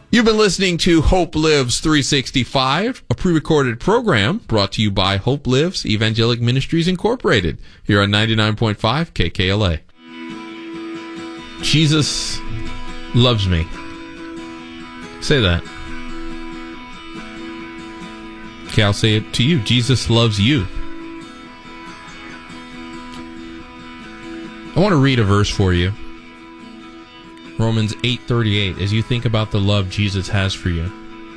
You've been listening to Hope Lives 365, a pre-recorded program brought to you by Hope Lives Evangelic Ministries Incorporated, here on 99.5 KKLA. Jesus loves me. Say that. Okay, I'll say it to you. Jesus loves you. I want to read a verse for you. Romans 8:38, as you think about the love Jesus has for you.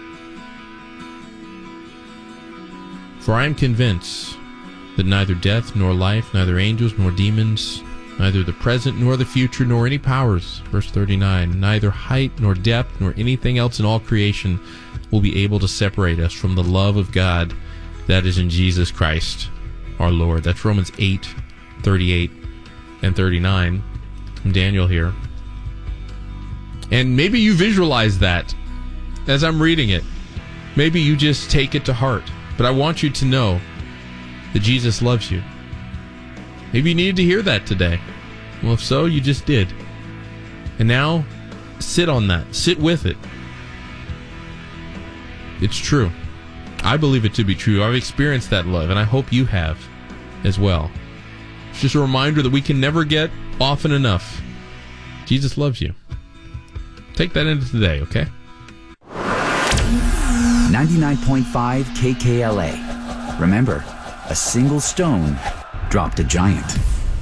For I am convinced that neither death nor life, neither angels nor demons, neither the present nor the future, nor any powers, verse 39, neither height nor depth nor anything else in all creation will be able to separate us from the love of God that is in Jesus Christ, our Lord. That's Romans 8:38 and 39 from Daniel here. And maybe you visualize that as I'm reading it. Maybe you just take it to heart. But I want you to know that Jesus loves you. Maybe you needed to hear that today. Well, if so, you just did. And now, sit on that. Sit with it. It's true. I believe it to be true. I've experienced that love, and I hope you have as well. It's just a reminder that we can never get often enough. Jesus loves you. Take that into today, okay? 99.5 KKLA. Remember, a single stone dropped a giant.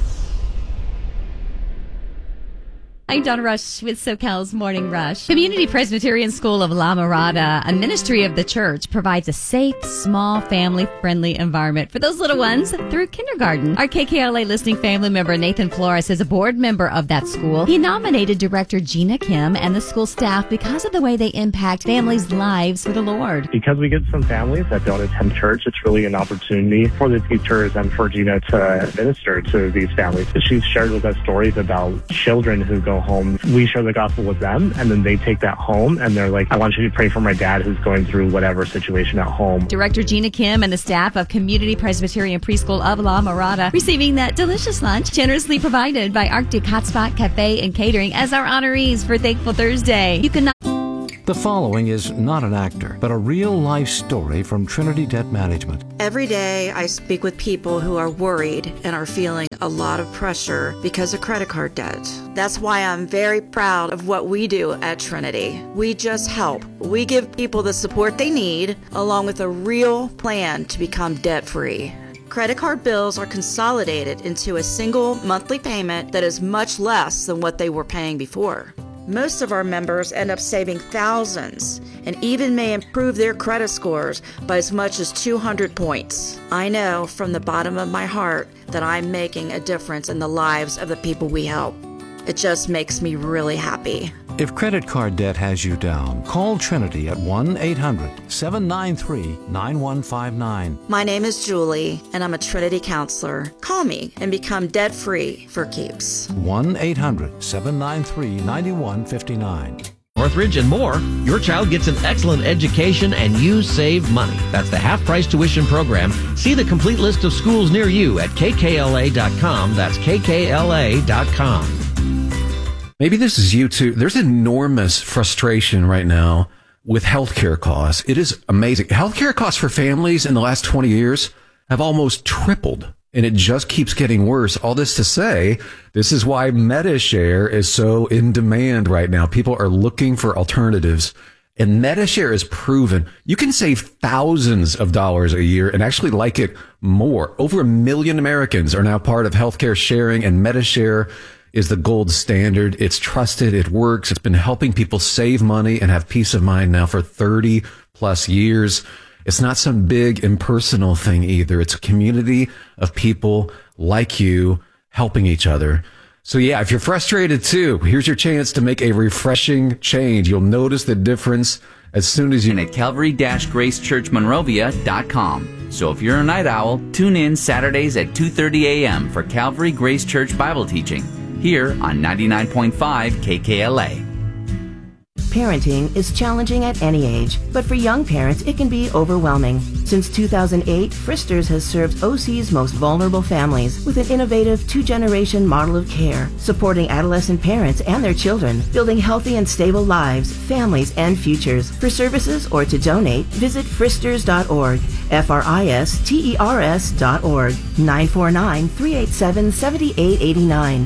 I'm Donna Rush with SoCal's Morning Rush. Community Presbyterian School of La Mirada, a ministry of the church, provides a safe, small, family-friendly environment for those little ones through kindergarten. Our KKLA listening family member Nathan Flores is a board member of that school. He nominated Director Gina Kim and the school staff because of the way they impact families' lives for the Lord. Because we get some families that don't attend church, it's really an opportunity for the teachers and for Gina to minister to these families. She's shared with us stories about children who go home. We share the gospel with them, and then they take that home, and they're like, I want you to pray for my dad who's going through whatever situation at home. Director Gina Kim and the staff of Community Presbyterian Preschool of La Mirada receiving that delicious lunch generously provided by Arctic Hotspot Cafe and Catering as our honorees for Thankful Thursday. You can The following is not an actor, but a real-life story from Trinity Debt Management. Every day I speak with people who are worried and are feeling a lot of pressure because of credit card debt. That's why I'm very proud of what we do at Trinity. We just help. We give people the support they need, along with a real plan to become debt-free. Credit card bills are consolidated into a single monthly payment that is much less than what they were paying before. Most of our members end up saving thousands and even may improve their credit scores by as much as 200 points. I know from the bottom of my heart that I'm making a difference in the lives of the people we help. It just makes me really happy. If credit card debt has you down, call Trinity at 1-800-793-9159. My name is Julie, and I'm a Trinity counselor. Call me and become debt-free for keeps. 1-800-793-9159. Northridge and more, your child gets an excellent education and you save money. That's the half-price tuition program. See the complete list of schools near you at kkla.com. That's kkla.com. Maybe this is you too. There's enormous frustration right now with healthcare costs. It is amazing. Healthcare costs for families in the last 20 years have almost tripled, and it just keeps getting worse. All this to say, this is why Medi-Share is so in demand right now. People are looking for alternatives, and Medi-Share is proven. You can save thousands of dollars a year and actually like it more. Over 1 million Americans are now part of healthcare sharing, and Medi-Share is the gold standard. It's trusted. It works. It's been helping people save money and have peace of mind now for 30 plus years. It's not some big impersonal thing either. It's a community of people like you helping each other. So yeah, if you're frustrated too, here's your chance to make a refreshing change. You'll notice the difference as soon as you... And at Calvary-GraceChurchMonrovia.com. So if you're a night owl, tune in Saturdays at 2:30 a.m. for Calvary Grace Church Bible teaching here on 99.5 KKLA. Parenting is challenging at any age, but for young parents, it can be overwhelming. Since 2008, Fristers has served OC's most vulnerable families with an innovative 2-generation model of care, supporting adolescent parents and their children, building healthy and stable lives, families, and futures. For services or to donate, visit fristers.org, fristers.org, 949-387-7889,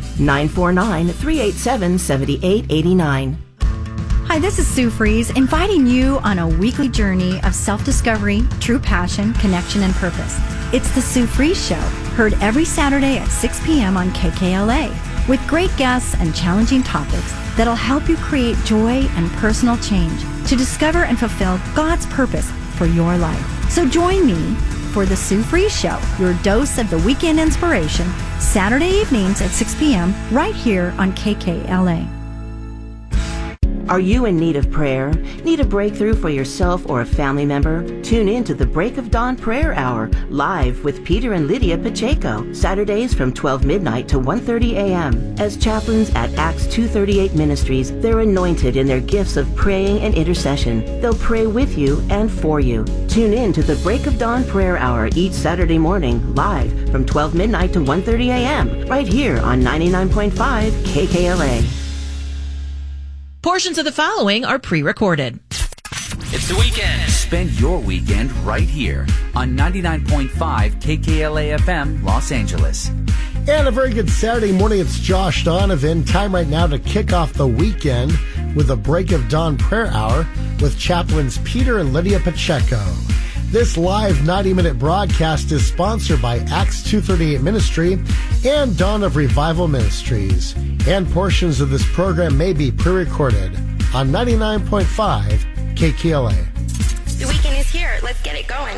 949-387-7889. Hi, this is Sue Fries, inviting you on a weekly journey of self-discovery, true passion, connection, and purpose. It's the Sue Fries Show, heard every Saturday at 6 p.m. on KKLA, with great guests and challenging topics that'll help you create joy and personal change to discover and fulfill God's purpose for your life. So join me for the Sue Fries Show, your dose of the weekend inspiration, Saturday evenings at 6 p.m. right here on KKLA. Are you in need of prayer? Need a breakthrough for yourself or a family member? Tune in to the Break of Dawn Prayer Hour, live with Peter and Lydia Pacheco, Saturdays from 12 midnight to 1:30 a.m. As chaplains at Acts 238 Ministries, they're anointed in their gifts of praying and intercession. They'll pray with you and for you. Tune in to the Break of Dawn Prayer Hour each Saturday morning, live from 12 midnight to 1:30 a.m. right here on 99.5 KKLA. Portions of the following are pre-recorded. It's the weekend. Spend your weekend right here on 99.5 KKLA FM, Los Angeles. And a very good Saturday morning. It's Josh Donovan. Time right now to kick off the weekend with a Break of Dawn Prayer Hour with chaplains Peter and Lydia Pacheco. This live 90-minute broadcast is sponsored by Acts 238 Ministry and Dawn of Revival Ministries. And portions of this program may be pre-recorded on 99.5 KKLA. The weekend is here. Let's get it going.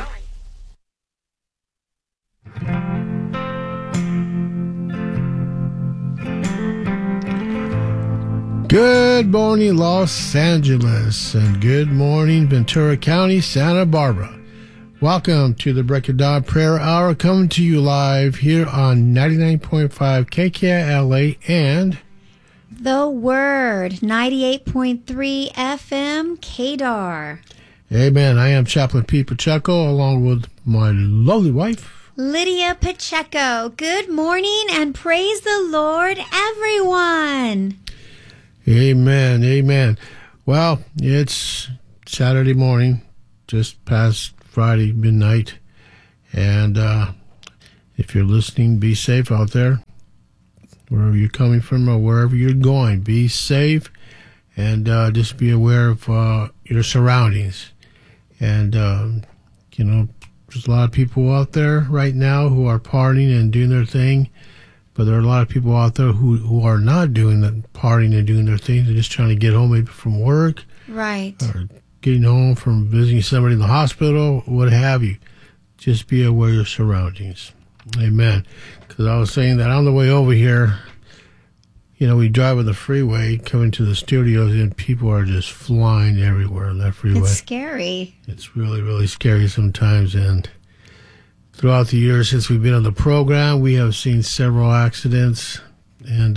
Good morning, Los Angeles, and good morning, Ventura County, Santa Barbara. Welcome to the Break of Dawn Prayer Hour, coming to you live here on 99.5 KKLA and The Word, 98.3 FM KDAR. Amen. I am Chaplain Pete Pacheco, along with my lovely wife, Lydia Pacheco. Good morning and praise the Lord, everyone. Amen. Amen. Well, it's Saturday morning, just past Friday midnight, and if you're listening, be safe out there, wherever you're coming from or wherever you're going. Be safe, and just be aware of your surroundings. And there's a lot of people out there right now who are partying and doing their thing, but there are a lot of people out there who are not doing the partying and doing their thing. They're just trying to get home, maybe from work, right, or getting home from visiting somebody in the hospital, what have you. Just be aware of your surroundings. Amen. Because I was saying that on the way over here, we drive on the freeway coming to the studios, and people are just flying everywhere on that freeway. It's scary. It's really, really scary sometimes. And throughout the years since we've been on the program, we have seen several accidents, and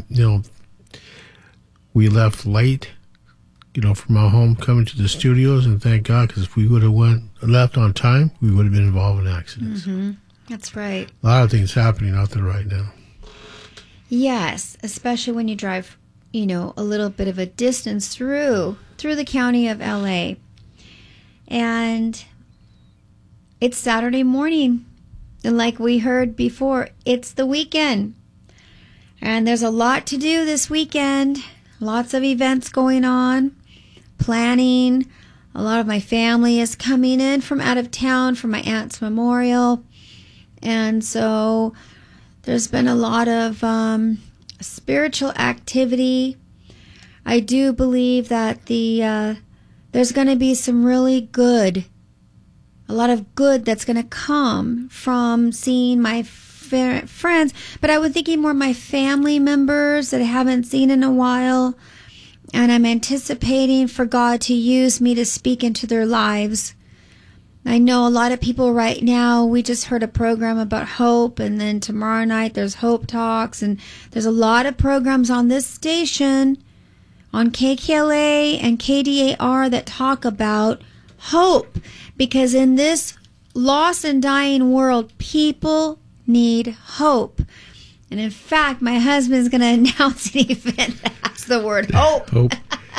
we left late, from our home coming to the studios, and thank God, because if we would have left on time, we would have been involved in accidents. Mm-hmm. That's right. A lot of things happening out there right now. Yes, especially when you drive, a little bit of a distance through the county of LA. And it's Saturday morning. And like we heard before, it's the weekend. And there's a lot to do this weekend. Lots of events going on. Planning. A lot of my family is coming in from out of town for my aunt's memorial. And so there's been a lot of spiritual activity. I do believe that there's going to be some really good, a lot of good that's going to come from seeing my friends. But I was thinking more my family members that I haven't seen in a while. And I'm anticipating for God to use me to speak into their lives. I know a lot of people right now, we just heard a program about hope, and then tomorrow night there's Hope Talks, and there's a lot of programs on this station on KKLA and KDAR that talk about hope, because in this lost and dying world, people need hope. And in fact, my husband's going to announce an event that has the word hope. Hope.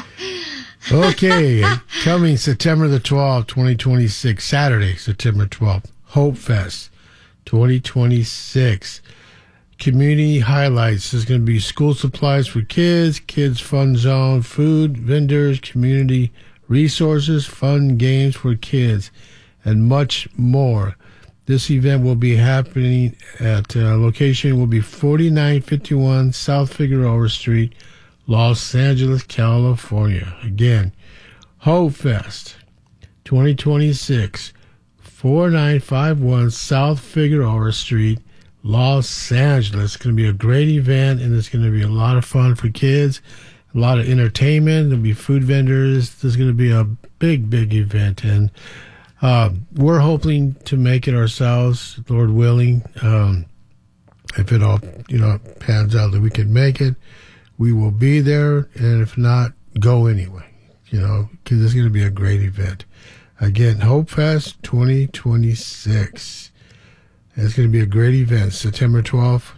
Okay, coming September the 12th, 2026, Saturday, September 12th, Hope Fest 2026. Community highlights. There's going to be school supplies for kids, kids fun zone, food, vendors, community resources, fun games for kids, and much more. This event will be happening at location will be 4951 South Figueroa Street, Los Angeles, California. Again, Hope Fest 2026, 4951 South Figueroa Street, Los Angeles. It's going to be a great event, and it's going to be a lot of fun for kids, a lot of entertainment. There'll be food vendors. There's going to be a big, big event, and we're hoping to make it ourselves, Lord willing. If it all, pans out that we can make it, we will be there, and if not, go anyway, because it's going to be a great event. Again, Hope Fest 2026. It's going to be a great event, September 12th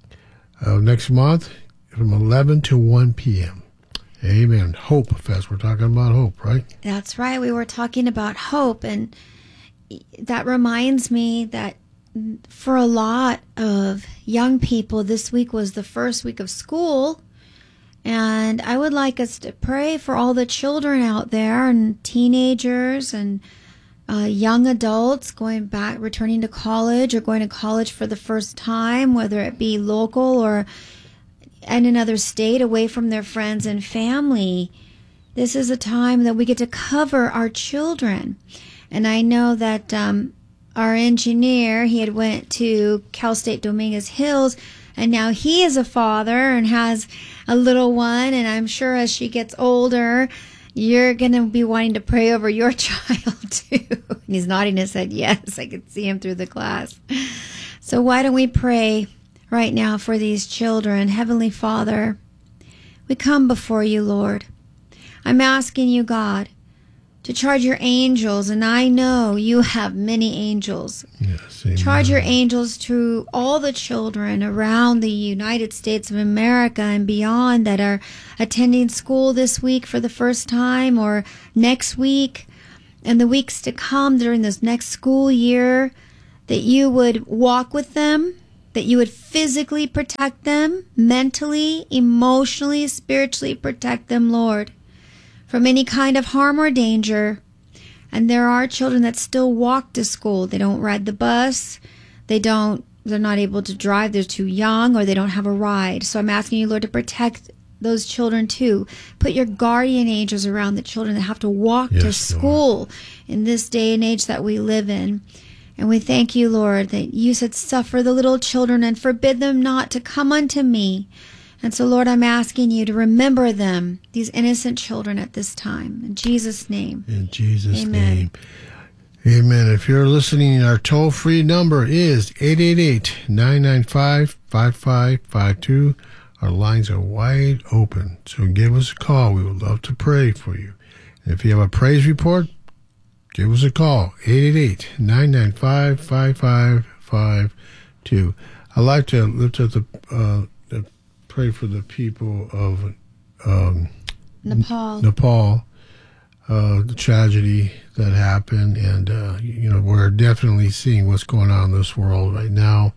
next month from 11 to 1 p.m. Amen. Hope Fest. We're talking about hope, right? That's right. We were talking about hope, and that reminds me that for a lot of young people, this week was the first week of school, and I would like us to pray for all the children out there and teenagers and young adults returning to college or going to college for the first time, whether it be local or in another state away from their friends and family. This is a time that we get to cover our children. And I know that our engineer, he had went to Cal State Dominguez Hills, and now he is a father and has a little one, and I'm sure as she gets older, you're going to be wanting to pray over your child too. And he's nodding his head yes. I could see him through the glass. So why don't we pray right now for these children? Heavenly Father, we come before you, Lord. I'm asking you, God, to charge your angels, and I know you have many angels. Yes, charge your angels to all the children around the United States of America and beyond that are attending school this week for the first time or next week and the weeks to come during this next school year, that you would walk with them, that you would physically protect them, mentally, emotionally, spiritually protect them, Lord, from any kind of harm or danger. And there are children that still walk to school. They don't ride the bus. They're not able to drive. They're too young, or they don't have a ride. So I'm asking you, Lord, to protect those children too. Put your guardian angels around the children that have to walk to school, Lord, in this day and age that we live in. And we thank you, Lord, that you said, suffer the little children and forbid them not to come unto me. And so, Lord, I'm asking you to remember them, these innocent children at this time. In Jesus' name. In Jesus' Amen. name. Amen. If you're listening, our toll-free number is 888-995-5552. Our lines are wide open, so give us a call. We would love to pray for you. And if you have a praise report, give us a call, 888-995-5552. I'd like to lift up pray for the people of Nepal, the tragedy that happened, and we're definitely seeing what's going on in this world right now.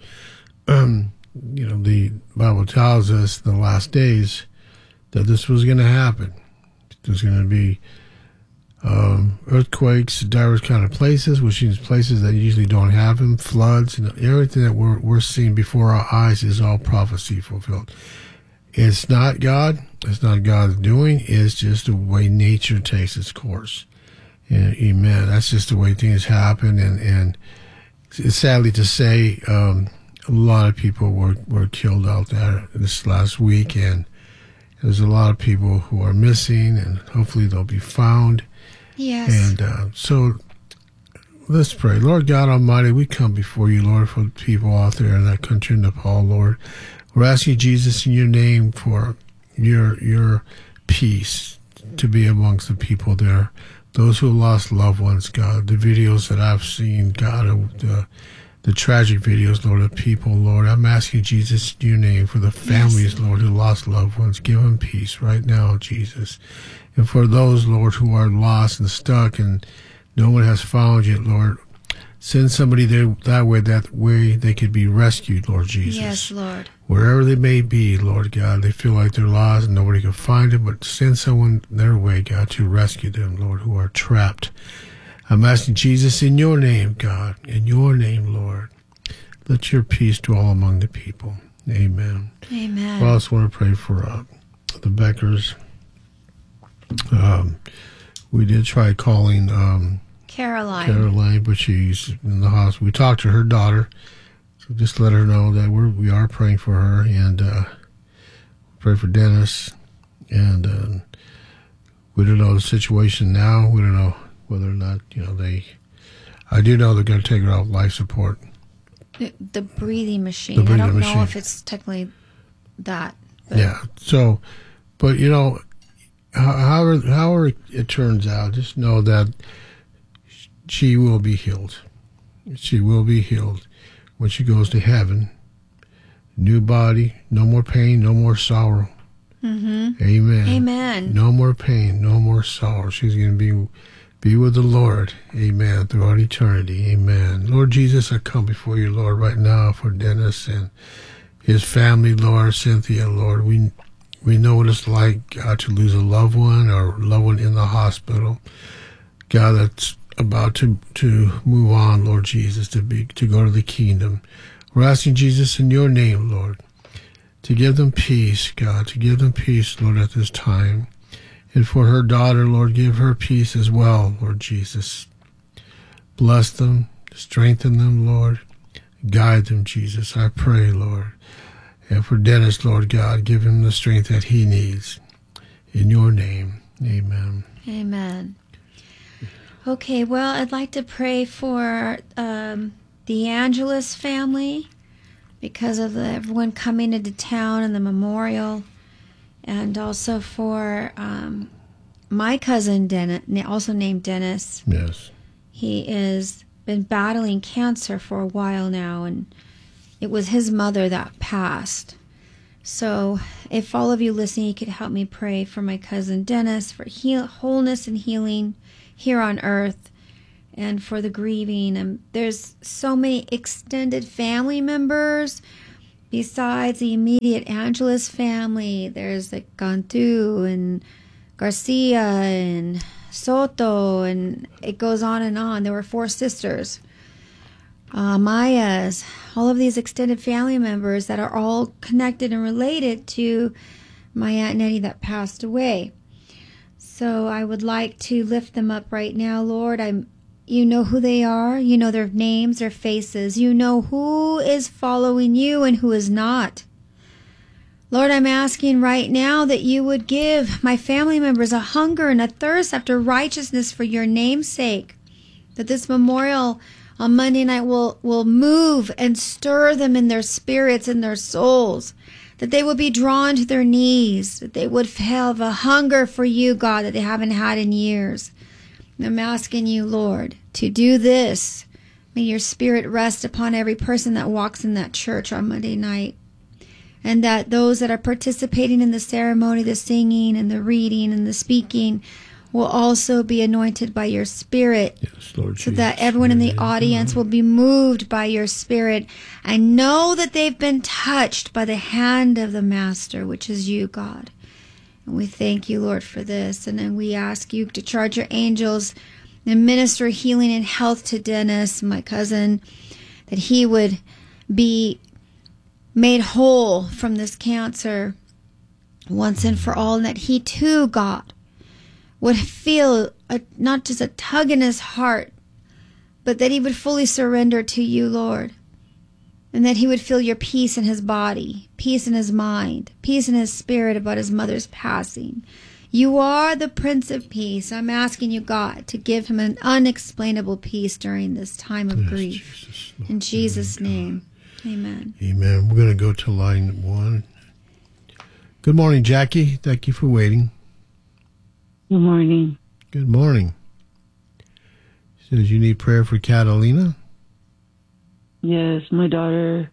The Bible tells us in the last days that this was going to happen. There's going to be earthquakes, diverse kind of places, which means places that usually don't have them, floods, and everything that we're seeing before our eyes is all prophecy fulfilled. It's not God. It's not God's doing. It's just the way nature takes its course. And, amen. That's just the way things happen. And it's sadly to say, a lot of people were killed out there this last week, and there's a lot of people who are missing, and hopefully they'll be found. Yes. And so let's pray. Lord God Almighty, we come before you, Lord, for the people out there in that country, Nepal, Lord. We're asking you, Jesus, in your name, for your peace to be amongst the people there. Those who lost loved ones, God, the videos that I've seen, God, the tragic videos, Lord, of people, Lord, I'm asking Jesus in your name for the families, yes, Lord, who lost loved ones. Give them peace right now, Jesus. And for those, Lord, who are lost and stuck and no one has found yet, Lord, send somebody there that way they could be rescued, Lord Jesus. Yes, Lord. Wherever they may be, Lord God, they feel like they're lost and nobody can find them, but send someone their way, God, to rescue them, Lord, who are trapped. I'm asking Jesus in your name, God, in your name, Lord. Let your peace dwell among the people. Amen. Amen. Well, I also want to pray for the Beckers. We did try calling Caroline, but she's in the hospital. We talked to her daughter, so just let her know that we are praying for her, and pray for Dennis. And we don't know the situation now. We don't know whether or not, I do know they're going to take her off life support. The breathing machine. I don't know if it's technically that. But. Yeah. So, but however it turns out, just know that she will be healed. She will be healed when she goes to heaven. New body, no more pain, no more sorrow. Mm-hmm. Amen. Amen. No more pain, no more sorrow. She's going to be with the Lord. Amen. Throughout eternity. Amen. Lord Jesus, I come before you, Lord, right now for Dennis and his family, Lord, Cynthia, Lord. We know what it's like, God, to lose a loved one or a loved one in the hospital. God, that's about to move on, Lord Jesus, to go to the kingdom. We're asking Jesus in your name, Lord, to give them peace, God, to give them peace, Lord, at this time. And for her daughter, Lord, give her peace as well, Lord Jesus. Bless them, strengthen them, Lord. Guide them, Jesus, I pray, Lord. And for Dennis, Lord God, give him the strength that he needs. In your name, amen. Amen. Okay, well, I'd like to pray for the Angelus family because of everyone coming into town and the memorial, and also for my cousin Dennis, also named Dennis. Yes. He has been battling cancer for a while now, and it was his mother that passed. So if all of you listening could help me pray for my cousin Dennis for wholeness and healing here on earth, and for the grieving. And there's so many extended family members besides the immediate Angelus family. There's like Cantu and Garcia and Soto, and it goes on and on. There were 4 sisters. Mayas, all of these extended family members that are all connected and related to my Aunt Nettie that passed away. So I would like to lift them up right now, Lord. You know who they are. You know their names, their faces. You know who is following you and who is not. Lord, I'm asking right now that you would give my family members a hunger and a thirst after righteousness for your name's sake. That this memorial on Monday night will move and stir them in their spirits and their souls. That they would be drawn to their knees, that they would have a hunger for you, God, that they haven't had in years. And I'm asking you, Lord, to do this. May your spirit rest upon every person that walks in that church on Monday night. And that those that are participating in the ceremony, the singing and the reading and the speaking, will also be anointed by your Spirit. Yes, Lord so Jesus. that everyone in the audience will be moved by your Spirit and know that they've been touched by the hand of the Master, which is you, God. And we thank you, Lord, for this. And then we ask you to charge your angels and minister healing and health to Dennis, my cousin, that he would be made whole from this cancer once and for all, and that he too, God, would feel not just a tug in his heart, but that he would fully surrender to you, Lord. And that he would feel your peace in his body, peace in his mind, peace in his spirit about his mother's passing. You are the Prince of Peace. I'm asking you, God, to give him an unexplainable peace during this time of grief. Jesus, in Jesus' name, amen. Amen. We're going to go to line 1. Good morning, Jackie. Thank you for waiting. Good morning. Good morning. Says you need prayer for Catalina? Yes, my daughter.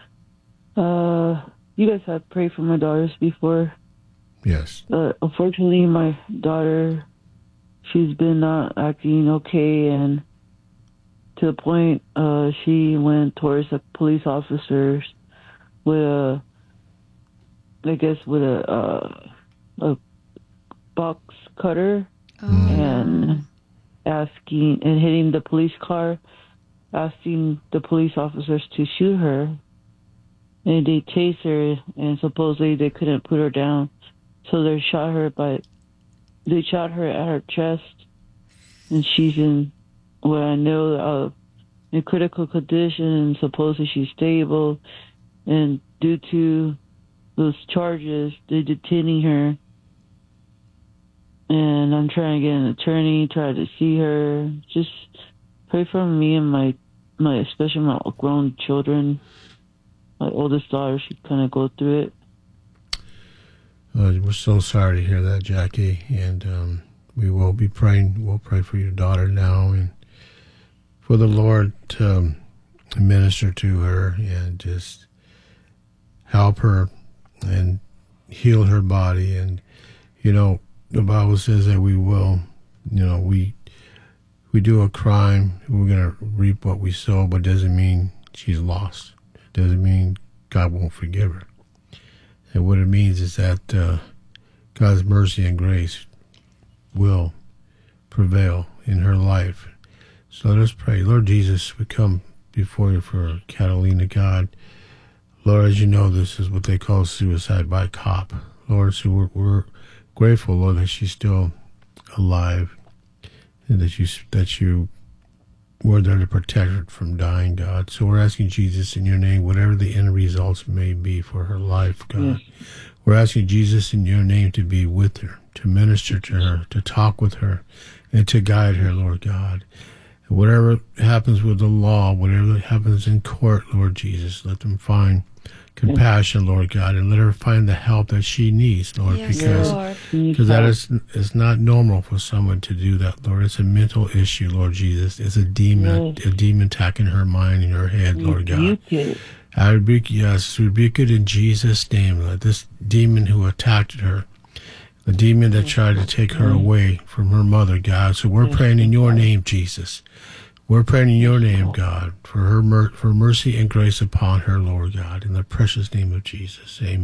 You guys have prayed for my daughters before. Yes. Unfortunately, my daughter, she's been not acting okay, and to the point she went towards the police officers with a box cutter and asking and hitting the police car, asking the police officers to shoot her. And they chased her, and supposedly they couldn't put her down, so they shot her at her chest, and she's in what I know in critical condition, and supposedly she's stable, and due to those charges, they're detaining her. And I'm trying to get an attorney, try to see her. Just pray for me and my especially my grown children. My oldest daughter, she kind of go through it. We're so sorry to hear that, Jackie. And we will be praying. We'll pray for your daughter now and for the Lord to minister to her and just help her and heal her body. And, you know, the Bible says that we will, you know, we do a crime, we're going to reap what we sow, but it doesn't mean she's lost. It doesn't mean God won't forgive her. And what it means is that God's mercy and grace will prevail in her life. So let us pray. Lord Jesus, we come before you for Catalina, God. Lord, as you know, this is what they call suicide by cop. Lord, so we're grateful, Lord, that she's still alive and that you were there to protect her from dying, God. So we're asking Jesus in your name, whatever the end results may be for her life, God. Yes. We're asking Jesus in your name to be with her, to minister to her, to talk with her, and to guide her, Lord God. And whatever happens with the law, whatever happens in court, Lord Jesus, let them find compassion, Lord God, and let her find the help that she needs, Lord, yes, because that is not normal for someone to do that, Lord. It's a mental issue, Lord Jesus. It's a demon attacking her mind and her head, Lord God. I rebuke it in Jesus' name, Lord. This demon who attacked her, the demon that tried to take her away from her mother, God. So we're praying in your name, Jesus. We're praying in your name, God, for mercy and grace upon her, Lord God, in the precious name of Jesus. Amen.